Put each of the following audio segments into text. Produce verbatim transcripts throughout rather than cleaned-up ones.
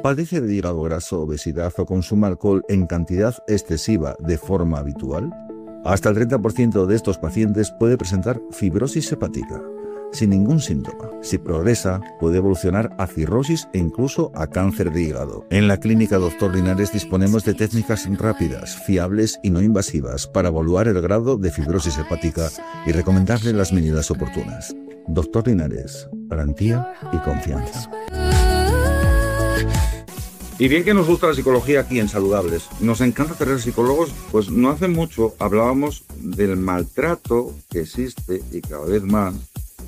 ¿Padece de hígado graso, obesidad o consume alcohol en cantidad excesiva de forma habitual? Hasta el treinta por ciento de estos pacientes puede presentar fibrosis hepática, sin ningún síntoma. Si progresa, puede evolucionar a cirrosis e incluso a cáncer de hígado. En la clínica Doctor Linares disponemos de técnicas rápidas, fiables y no invasivas para evaluar el grado de fibrosis hepática y recomendarle las medidas oportunas. Doctor Linares, garantía y confianza. Y bien que nos gusta la psicología aquí en Saludables. Nos encanta tener psicólogos, pues no hace mucho hablábamos del maltrato que existe y cada vez más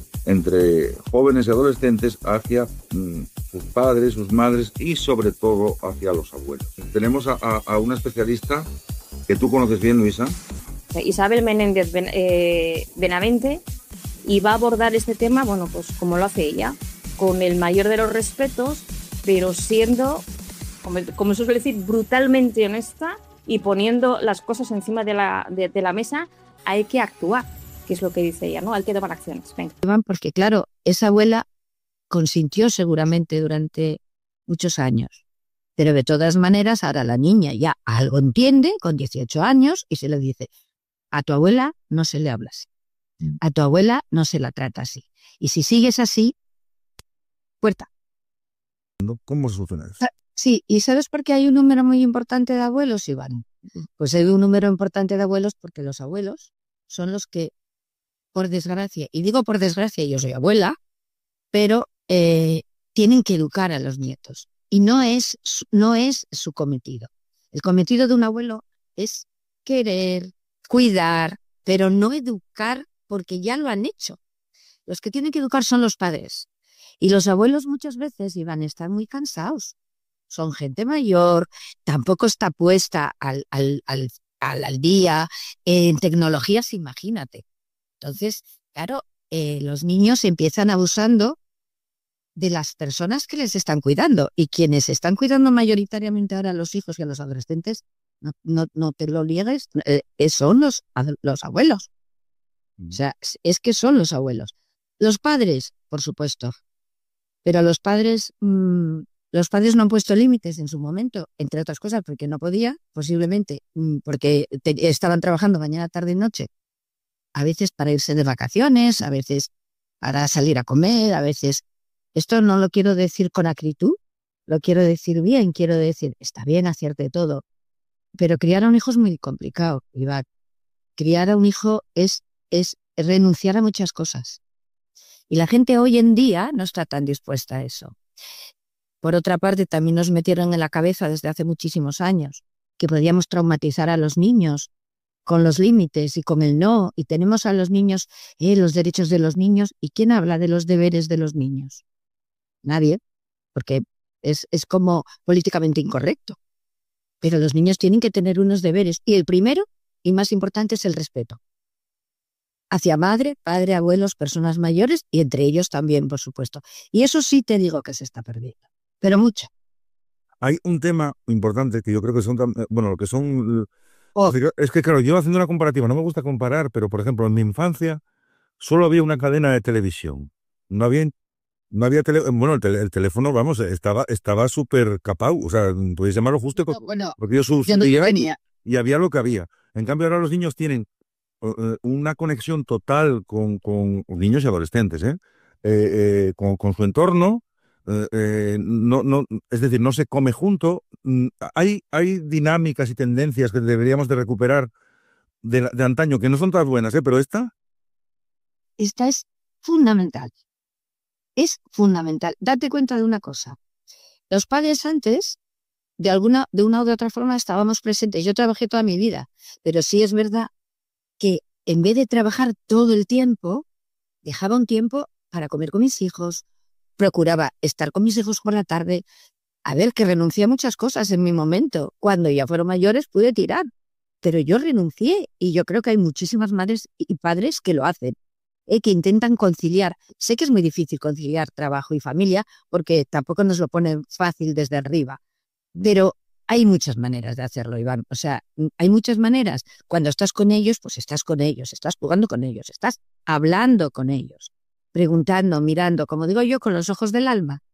entre jóvenes y adolescentes hacia mmm, sus padres, sus madres y sobre todo hacia los abuelos. Tenemos a, a, a una especialista que tú conoces bien, Luisa. Isabel Menéndez Ben, eh, Benavente, y va a abordar este tema, bueno, pues como lo hace ella, con el mayor de los respetos, pero siendo, como, como se suele decir, brutalmente honesta y poniendo las cosas encima de la, de, de la mesa. Hay que actuar, que es lo que dice ella, ¿no? Hay que tomar acciones. Venga. Porque claro, esa abuela consintió seguramente durante muchos años, pero de todas maneras ahora la niña ya algo entiende con dieciocho años y se le dice: a tu abuela no se le habla así, a tu abuela no se la trata así, y si sigues así, puerta. ¿Cómo se soluciona eso? Sí, ¿y sabes por qué hay un número muy importante de abuelos, Iván? Pues hay un número importante de abuelos porque los abuelos son los que, por desgracia, y digo por desgracia, yo soy abuela, pero eh, tienen que educar a los nietos. Y no es, no es su cometido. El cometido de un abuelo es querer, cuidar, pero no educar porque ya lo han hecho. Los que tienen que educar son los padres. Y los abuelos muchas veces iban a estar muy cansados. Son gente mayor, tampoco está puesta al, al, al, al, al día en tecnologías, imagínate. Entonces, claro, eh, los niños empiezan abusando de las personas que les están cuidando, y quienes están cuidando mayoritariamente ahora a los hijos y a los adolescentes, no, no, no te lo niegues, eh, son los, los abuelos. O sea, es que son los abuelos. Los padres, por supuesto, pero los padres, mmm, los padres no han puesto límites en su momento, entre otras cosas porque no podía, posiblemente mmm, porque te, estaban trabajando mañana, tarde y noche, a veces para irse de vacaciones, a veces para salir a comer, a veces... Esto no lo quiero decir con acritud, lo quiero decir bien, quiero decir, está bien, acierte todo, pero criar a un hijo es muy complicado, Iván. Criar a un hijo es, es renunciar a muchas cosas. Y la gente hoy en día no está tan dispuesta a eso. Por otra parte, también nos metieron en la cabeza desde hace muchísimos años que podíamos traumatizar a los niños con los límites y con el no, y tenemos a los niños, eh, los derechos de los niños, ¿y quién habla de los deberes de los niños? Nadie, porque es, es como políticamente incorrecto. Pero los niños tienen que tener unos deberes, y el primero y más importante es el respeto. Hacia madre, padre, abuelos, personas mayores, y entre ellos también, por supuesto. Y eso sí te digo que se está perdiendo, pero mucho. Hay un tema importante que yo creo que son, bueno, lo que son... Oh. Es que claro, yo haciendo una comparativa, no me gusta comparar, pero por ejemplo, en mi infancia solo había una cadena de televisión. No había... No había tele, bueno, el, tele, el teléfono, vamos, estaba estaba súper capau, o sea, podéis llamarlo justo, no, bueno, porque yo, sus, yo no y, tenía. y había lo que había. En cambio, ahora los niños tienen uh, una conexión total con, con niños y adolescentes, ¿eh? eh, eh con, con su entorno, eh, eh, no, no, es decir, no se come junto. Hay, hay dinámicas y tendencias que deberíamos de recuperar de, de antaño, que no son tan buenas, ¿eh? Pero esta... Esta es fundamental. Es fundamental. Date cuenta de una cosa. Los padres antes, de alguna, de una u otra forma, estábamos presentes. Yo trabajé toda mi vida, pero sí es verdad que en vez de trabajar todo el tiempo, dejaba un tiempo para comer con mis hijos, procuraba estar con mis hijos por la tarde. A ver, que renuncié a muchas cosas en mi momento. Cuando ya fueron mayores pude tirar, pero yo renuncié, y yo creo que hay muchísimas madres y padres que lo hacen. Eh, que intentan conciliar. Sé que es muy difícil conciliar trabajo y familia porque tampoco nos lo ponen fácil desde arriba, pero hay muchas maneras de hacerlo, Iván. O sea, hay muchas maneras. Cuando estás con ellos, pues estás con ellos, estás jugando con ellos, estás hablando con ellos, preguntando, mirando, como digo yo, con los ojos del alma.